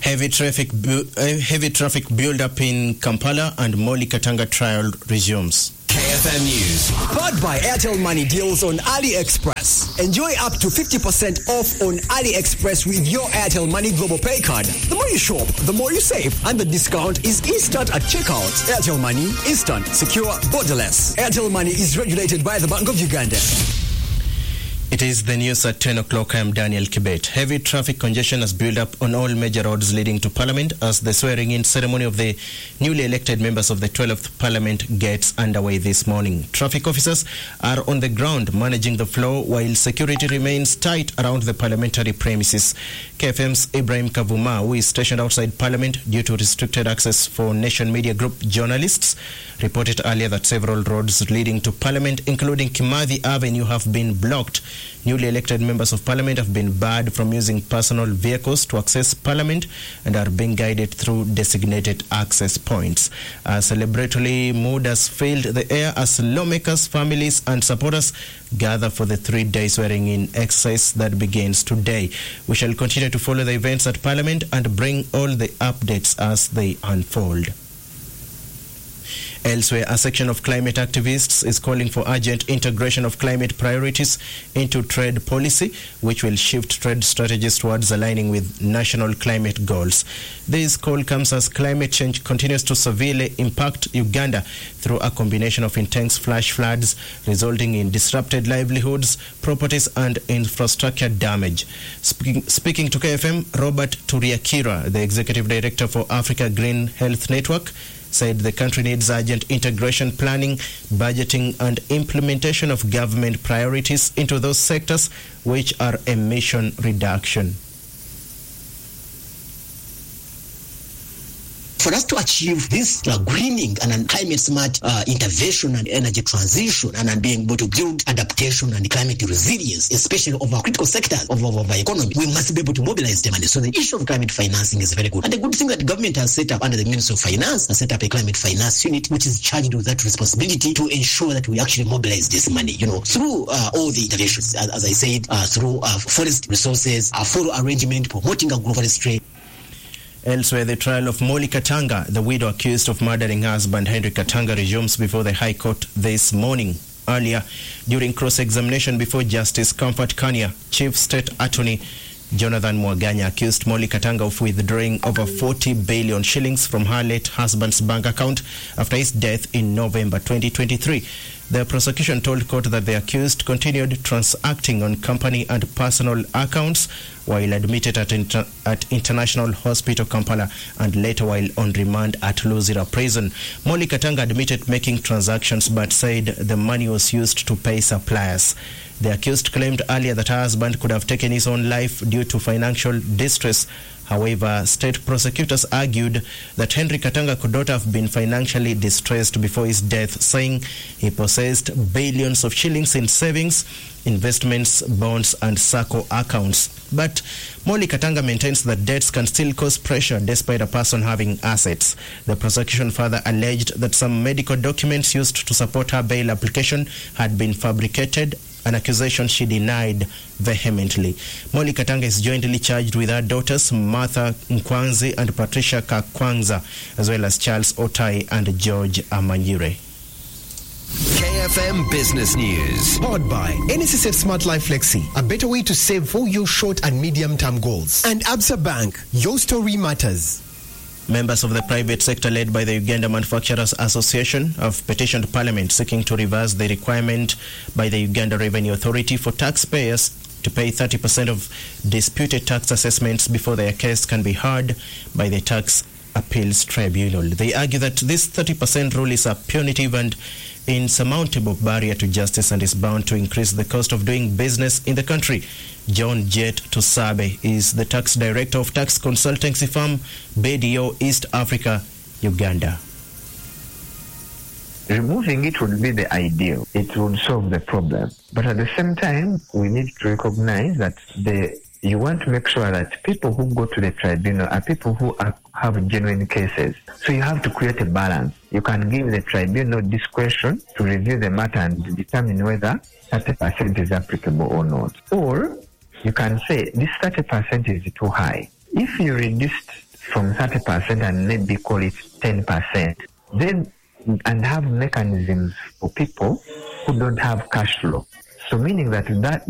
Heavy traffic build-up in Kampala and Molly Katanga trial resumes. KFM News. Powered by Airtel Money deals on AliExpress. Enjoy up to 50% off on AliExpress with your Airtel Money Global Pay card. The more you shop, the more you save. And the discount is instant at checkout. Airtel Money, instant, secure, borderless. Airtel Money is regulated by the Bank of Uganda. It is the news at 10 o'clock. I am Daniel Kibet. Heavy traffic congestion has built up on all major roads leading to Parliament as the swearing-in ceremony of the newly elected members of the 12th Parliament gets underway this morning. Traffic officers are on the ground managing the flow while security remains tight around the parliamentary premises. KFM's Ibrahim Kavuma, who is stationed outside Parliament due to restricted access for Nation Media Group journalists, reported earlier that several roads leading to Parliament, including Kimathi Avenue, have been blocked. Newly elected members of Parliament have been barred from using personal vehicles to access Parliament and are being guided through designated access points. A celebratory mood has filled the air as lawmakers, families and supporters gather for the 3-day swearing-in exercise that begins today. We shall continue to follow the events at Parliament and bring all the updates as they unfold. Elsewhere, a section of climate activists is calling for urgent integration of climate priorities into trade policy, which will shift trade strategies towards aligning with national climate goals. This call comes as climate change continues to severely impact Uganda through a combination of intense flash floods, resulting in disrupted livelihoods, properties and infrastructure damage. Speaking to KFM, Robert Turiakira, the Executive Director for Africa Green Health Network, said the country needs urgent integration, planning, budgeting and implementation of government priorities into those sectors which are emission reduction. For us to achieve this greening and climate smart intervention and energy transition and being able to build adaptation and climate resilience, especially of our critical sectors of our economy, we must be able to mobilize the money. So the issue of climate financing is very good. And the good thing that the government has set up under the Ministry of Finance, has set up a climate finance unit, which is charged with that responsibility to ensure that we actually mobilize this money, through all the interventions, as I said, through forest resources, photo arrangement, promoting agroforestry. Elsewhere, the trial of Molly Katanga, the widow accused of murdering her husband Henry Katanga, resumes before the High Court this morning. Earlier, during cross-examination before Justice Comfort Kania, Chief State Attorney Jonathan Mwaganya accused Molly Katanga of withdrawing over 40 billion shillings from her late husband's bank account after his death in November 2023. The prosecution told court that the accused continued transacting on company and personal accounts while admitted at International Hospital Kampala and later while on remand at Luzira Prison. Molly Katanga admitted making transactions but said the money was used to pay suppliers. The accused claimed earlier that her husband could have taken his own life due to financial distress. However, state prosecutors argued that Henry Katanga could not have been financially distressed before his death, saying he possessed billions of shillings in savings, investments, bonds and SACCO accounts. But Molly Katanga maintains that debts can still cause pressure despite a person having assets. The prosecution further alleged that some medical documents used to support her bail application had been fabricated, an accusation she denied vehemently. Molly Katanga is jointly charged with her daughters Martha Nkwanzi and Patricia Kakwanza, as well as Charles Otai and George Amanyire. KFM Business News. Powered by NSSF Smart Life Flexi, a better way to save for your short and medium-term goals. And Absa Bank, your story matters. Members of the private sector led by the Uganda Manufacturers Association have petitioned Parliament seeking to reverse the requirement by the Uganda Revenue Authority for taxpayers to pay 30% of disputed tax assessments before their case can be heard by the Tax Appeals Tribunal. They argue that this 30% rule is a punitive and insurmountable barrier to justice and is bound to increase the cost of doing business in the country. John Jet Tusabe is the tax director of tax consultancy firm BDO East Africa, Uganda. Removing it would be the ideal. It would solve the problem. But at the same time, we need to recognize that you want to make sure that people who go to the tribunal are people who have genuine cases. So you have to create a balance. You can give the tribunal discretion to review the matter and determine whether 30% is applicable or not. Or you can say this 30% is too high. If you reduced from 30% and maybe call it 10%. Then, and have mechanisms for people who don't have cash flow. So meaning that